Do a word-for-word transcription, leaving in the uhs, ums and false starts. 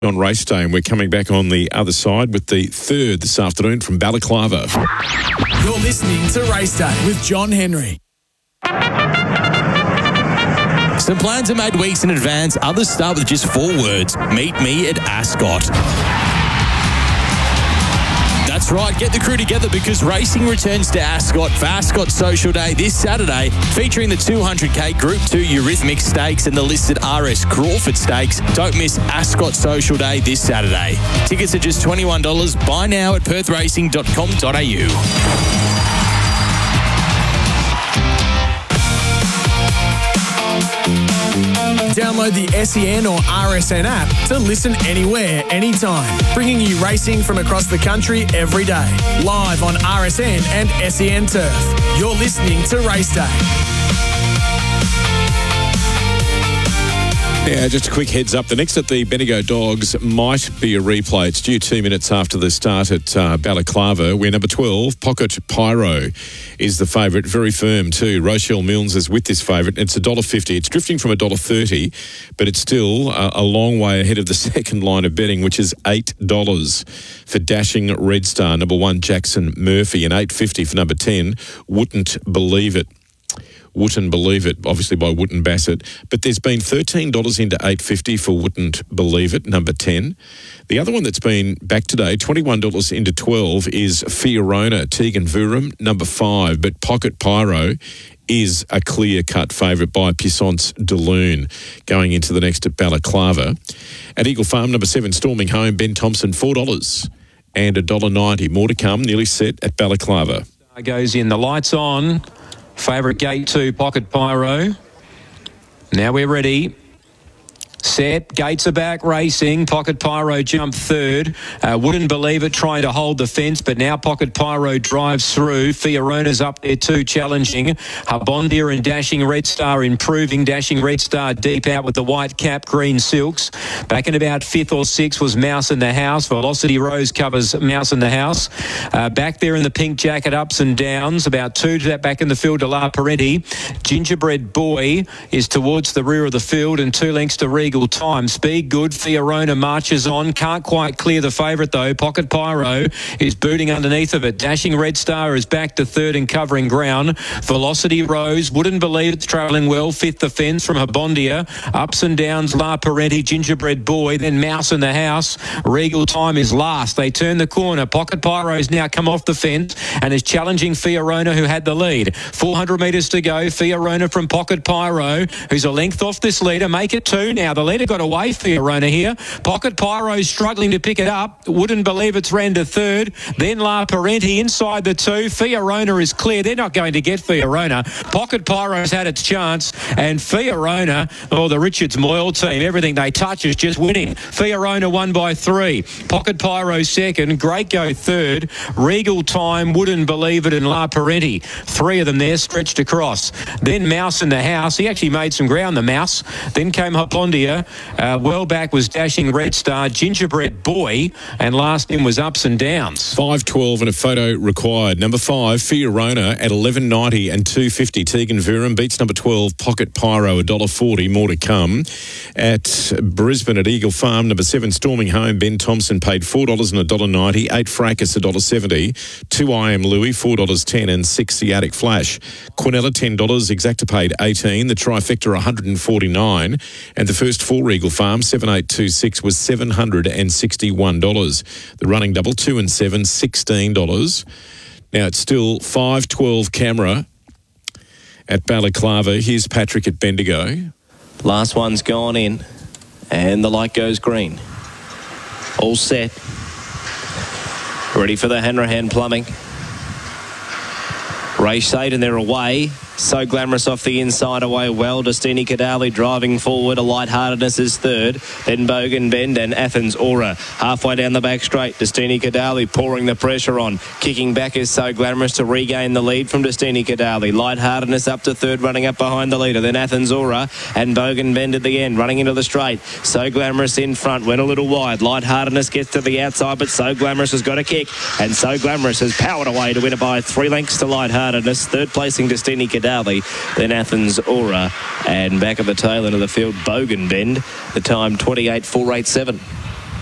On race day, and we're coming back on the other side with the third this afternoon from Balaclava. You're listening to Race Day with John Henry. Some plans are made weeks in advance. Others start with just four words. Meet me at Ascot. That's right, get the crew together because racing returns to Ascot for Ascot Social Day this Saturday, featuring the two hundred k Group two Eurythmic Stakes and the listed R S Crawford Stakes. Don't miss Ascot Social Day this Saturday. Tickets are just twenty-one dollars. Buy now at perth racing dot com dot a u. Download the S E N or R S N app to listen anywhere, anytime. Bringing you racing from across the country every day. Live on R S N and S E N Turf. You're listening to Race Day. Yeah, just a quick heads up. The next at the Bendigo Dogs might be a replay. It's due two minutes after the start at uh, Balaclava, where number twelve, Pocket Pyro, is the favourite. Very firm too. Rochelle Milnes is with this favourite. It's one dollar fifty. It's drifting from one dollar thirty, but it's still uh, a long way ahead of the second line of betting, which is eight dollars for Dashing Red Star, number one, Jackson Murphy, and eight dollars fifty for number ten, Wouldn't Believe It. Wouldn't Believe It, obviously by Wouldn't Bassett. But there's been thirteen dollars into eight dollars fifty for Wouldn't Believe It, number ten. The other one that's been back today, twenty-one dollars into twelve, is Fiorona, Tegan Vurum, number five. But Pocket Pyro is a clear-cut favourite by Puissance de Lune going into the next at Balaclava. At Eagle Farm, number seven, Storming Home, Ben Thompson, four dollars and one dollar ninety. More to come, nearly set at Balaclava. Goes in, the lights on. Favourite gate two, Pocket Pyro. Now we're ready. Set, gates are back, racing. Pocket Pyro jumped third. Uh, Wouldn't Believe It, trying to hold the fence, but now Pocket Pyro drives through. Fiona's up there too, challenging. Habondia and Dashing Red Star improving. Dashing Red Star deep out with the white cap, green silks. Back in about fifth or sixth was Mouse in the House. Velocity Rose covers Mouse in the House. Uh, back there in the pink jacket, ups and downs. About two to that back in the field to La Parenti. Gingerbread Boy is towards the rear of the field and two lengths to Regal Time. Speed good. Fiorona marches on. Can't quite clear the favourite though. Pocket Pyro is booting underneath of it. Dashing Red Star is back to third and covering ground. Velocity Rose, Wouldn't Believe It's travelling well. Fifth offence from Habondia. Ups and downs, La Parenti, Gingerbread Boy, then Mouse in the House. Regal Time is last. They turn the corner. Pocket Pyro's now come off the fence and is challenging Fiorona, who had the lead. four hundred metres to go. Fiorona from Pocket Pyro, who's a length off this leader. Make it two now. The leader got away, Fiorona here. Pocket Pyro's struggling to pick it up. Wouldn't Believe It's ran to third. Then La Parenti inside the two. Fiorona is clear. They're not going to get Fiorona. Pocket Pyro's had its chance, and Fiorona, or oh, the Richards Moyle team, everything they touch is just winning. Fiorona won by three. Pocket Pyro second. Great Go third. Regal Time, Wouldn't Believe It, and La Parenti. Three of them there stretched across. Then Mouse in the House. He actually made some ground, the Mouse. Then came Habondia. Uh, well back was Dashing Red Star, Gingerbread Boy, and last in was Ups and Downs. five twelve and a photo required. Number five, Fiorona at eleven ninety and two fifty. Tegan Vurum beats number twelve, Pocket Pyro, one dollar forty. More to come. At Brisbane at Eagle Farm, number seven, Storming Home, Ben Thompson paid four dollars and one dollar ninety. eight Fracas, one dollar seventy. two I Am Louis, four dollars ten, and six Sciatic Flash. Quinella, ten dollars. Exacta paid eighteen. The Trifecta, one hundred forty-nine. And the first for Eagle Farm, seven eight two six, was seven hundred sixty-one dollars. The running double, two and seven, sixteen dollars. Now it's still five twelve camera at Balaclava. Here's Patrick at Bendigo. Last one's gone in, and the light goes green. All set. Ready for the Hanrahan plumbing. Race eight, and they're away. So Glamorous off the inside, away well. Destiny Cadali driving forward. A Lightheartedness is third. Then Bogan Bend and Athens Aura. Halfway down the back straight, Destiny Cadali pouring the pressure on. Kicking back is So Glamorous to regain the lead from Destiny Cadali. Lightheartedness up to third, running up behind the leader. Then Athens Aura and Bogan Bend at the end, running into the straight. So Glamorous in front, went a little wide. Lightheartedness gets to the outside, but So Glamorous has got a kick. And So Glamorous has powered away to win it by three lengths to Lightheartedness. Third placing Destiny Cadali. Then Athens Aura, and back at the tail end of the field, Bogan Bend. The time twenty-eight four eighty-seven.